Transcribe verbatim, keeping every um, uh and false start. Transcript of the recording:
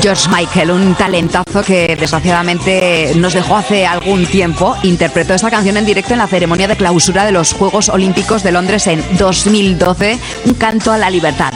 George Michael, un talentazo que desgraciadamente nos dejó hace algún tiempo, interpretó esta canción en directo en la ceremonia de clausura de los Juegos Olímpicos de Londres en dos mil doce, un canto a la libertad.